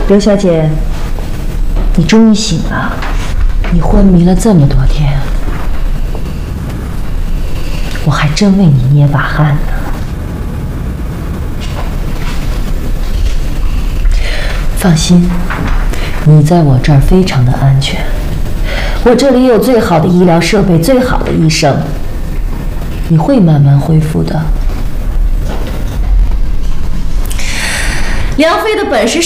刘小姐，你终于醒了。你昏迷了这么多天，我还真为你捏把汗呢。放心，你在我这儿非常的安全。我这里有最好的医疗设备，最好的医生，你会慢慢恢复的。梁飞的本事